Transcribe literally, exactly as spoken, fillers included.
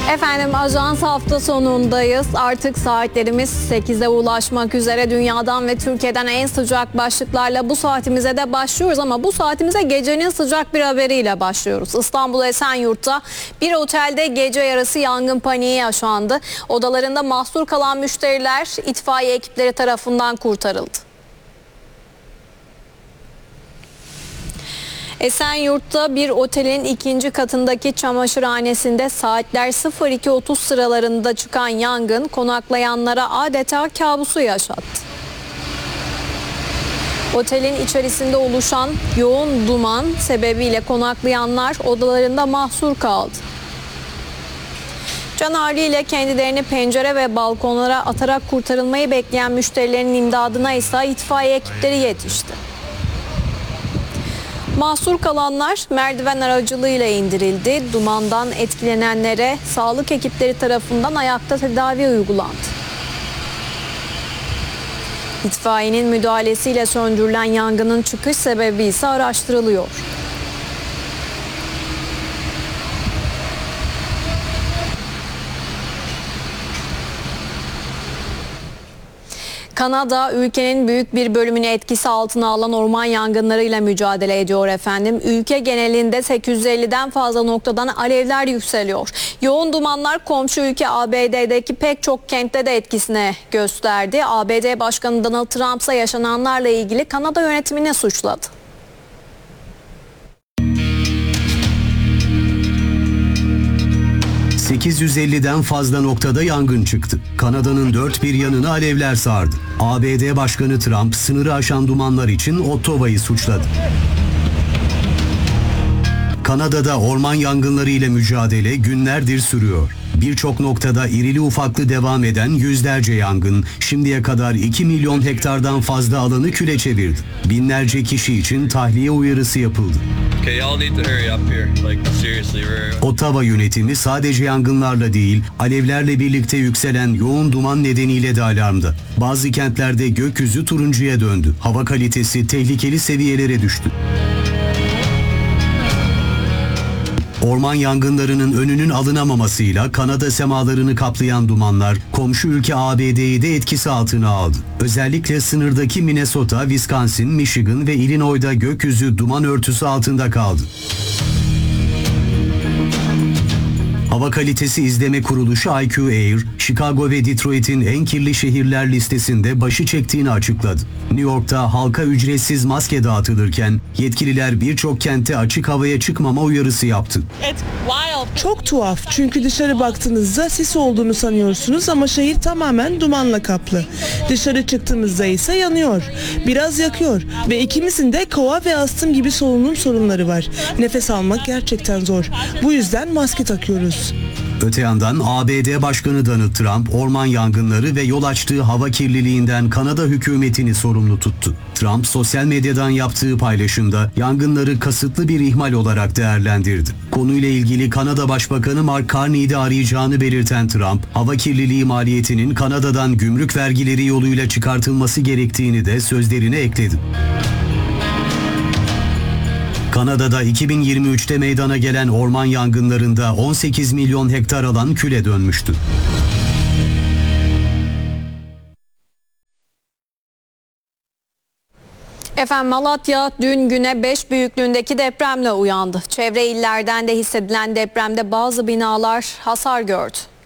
Efendim ajans hafta sonundayız. Artık saatlerimiz sekize ulaşmak üzere. Dünyadan ve Türkiye'den en sıcak başlıklarla bu saatimize de başlıyoruz ama bu saatimize gecenin sıcak bir haberiyle başlıyoruz. İstanbul Esenyurt'ta bir otelde gece yarısı yangın paniği yaşandı. Odalarında mahsur kalan müşteriler itfaiye ekipleri tarafından kurtarıldı. Esenyurt'ta bir otelin ikinci katındaki çamaşırhanesinde saatler sıfır iki otuz sıralarında çıkan yangın konaklayanlara adeta kabusu yaşattı. Otelin içerisinde oluşan yoğun duman sebebiyle konaklayanlar odalarında mahsur kaldı. Can havliyle kendilerini pencere ve balkonlara atarak kurtarılmayı bekleyen müşterilerin imdadına ise itfaiye ekipleri yetişti. Mahsur kalanlar merdiven aracılığıyla indirildi. Dumandan etkilenenlere sağlık ekipleri tarafından ayakta tedavi uygulandı. İtfaiyenin müdahalesiyle söndürülen yangının çıkış sebebi ise araştırılıyor. Kanada ülkenin büyük bir bölümünü etkisi altına alan orman yangınlarıyla mücadele ediyor efendim. Ülke genelinde sekiz yüz elliden fazla noktadan alevler yükseliyor. Yoğun dumanlar komşu ülke A B D'deki pek çok kentte de etkisini gösterdi. A B D Başkanı Donald Trump ise yaşananlarla ilgili Kanada yönetimini suçladı. sekiz yüz elliden fazla noktada yangın çıktı. Kanada'nın dört bir yanını alevler sardı. A B D Başkanı Trump sınırı aşan dumanlar için Ottawa'yı suçladı. Kanada'da orman yangınları ile mücadele günlerdir sürüyor. Birçok noktada irili ufaklı devam eden yüzlerce yangın şimdiye kadar iki milyon hektardan fazla alanı küle çevirdi. Binlerce kişi için tahliye uyarısı yapıldı. Ottawa yönetimi sadece yangınlarla değil, alevlerle birlikte yükselen yoğun duman nedeniyle de alarmda. Bazı kentlerde gökyüzü turuncuya döndü. Hava kalitesi tehlikeli seviyelere düştü. Orman yangınlarının önünün alınamamasıyla Kanada semalarını kaplayan dumanlar komşu ülke A B D'yi de etkisi altına aldı. Özellikle sınırdaki Minnesota, Wisconsin, Michigan ve Illinois'da gökyüzü duman örtüsü altında kaldı. Hava kalitesi izleme kuruluşu I Q Air, Chicago ve Detroit'in en kirli şehirler listesinde başı çektiğini açıkladı. New York'ta halka ücretsiz maske dağıtılırken yetkililer birçok kente açık havaya çıkmama uyarısı yaptı. Çok tuhaf çünkü dışarı baktığınızda sis olduğunu sanıyorsunuz ama şehir tamamen dumanla kaplı. Dışarı çıktığınızda ise yanıyor. Biraz yakıyor ve ikimizin de kova ve astım gibi solunum sorunları var. Nefes almak gerçekten zor. Bu yüzden maske takıyoruz. Öte yandan A B D Başkanı Donald Trump orman yangınları ve yol açtığı hava kirliliğinden Kanada hükümetini sorumlu tuttu. Trump sosyal medyadan yaptığı paylaşımda yangınları kasıtlı bir ihmal olarak değerlendirdi. Konuyla ilgili Kanada Başbakanı Mark Carney'i de arayacağını belirten Trump, hava kirliliği maliyetinin Kanada'dan gümrük vergileri yoluyla çıkartılması gerektiğini de sözlerine ekledi. Kanada'da iki bin yirmi üçte meydana gelen orman yangınlarında on sekiz milyon hektar alan küle dönmüştü. Efendim Malatya dün güne beş büyüklüğündeki depremle uyandı. Çevre illerden de hissedilen depremde bazı binalar hasar gördü.